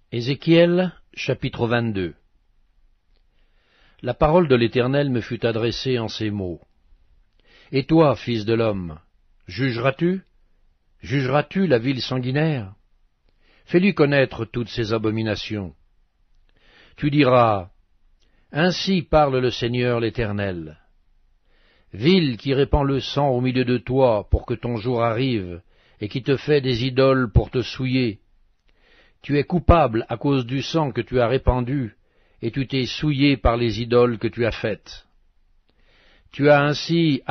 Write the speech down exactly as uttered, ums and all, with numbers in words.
Ézéchiel, chapitre vingt-deux. La parole de l'Éternel me fut adressée en ces mots. Et toi, fils de l'homme, jugeras-tu? Jugeras-tu la ville sanguinaire? Fais-lui connaître toutes ses abominations. Tu diras, ainsi parle le Seigneur l'Éternel. Ville qui répand le sang au milieu de toi pour que ton jour arrive, et qui te fait des idoles pour te souiller. Tu es coupable à cause du sang que tu as répandu, et tu t'es souillé par les idoles que tu as faites. Tu as ainsi